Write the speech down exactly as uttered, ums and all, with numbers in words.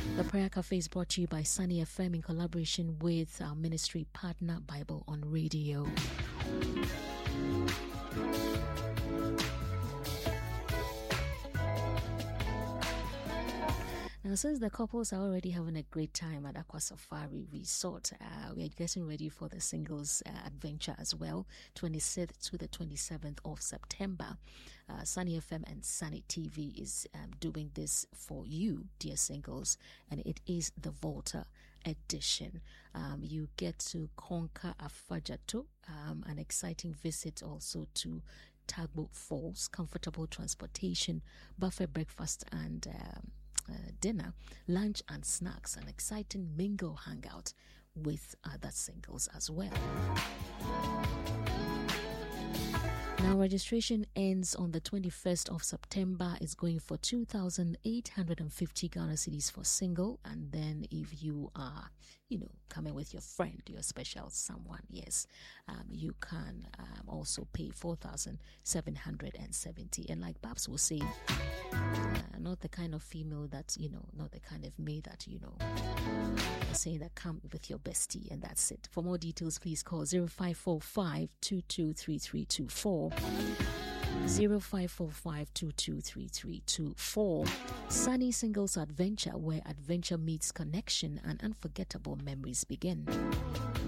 The Prayer Cafe is brought to you by Sunny F M in collaboration with our ministry partner, Bible on Radio. Now, since the couples are already having a great time at Aqua Safari Resort, uh, we are getting ready for the singles uh, adventure as well, twenty-sixth to the twenty-seventh of September. Uh, Sunny F M and Sunny T V is um, doing this for you, dear singles, and it is the Volta edition. Um, you get to conquer Afajato, um, an exciting visit also to Tagbo Falls, comfortable transportation, buffet breakfast and um, uh, dinner, lunch and snacks, an exciting mingle hangout with other singles as well. Now, registration ends on the twenty-first of September. It's going for two thousand eight hundred fifty Ghana cedis for single. And then if you are, you know, coming with your friend, your special someone, yes, um, you can um, also pay four thousand seven hundred seventy. And like Babs will say, uh, not the kind of female that, you know, not the kind of maid that, you know, saying that come with your bestie and that's it. For more details, please call zero five four five, two two three three two four. zero five four five, two two three three two four. Sunny Singles Adventure, where adventure meets connection and unforgettable memories begin.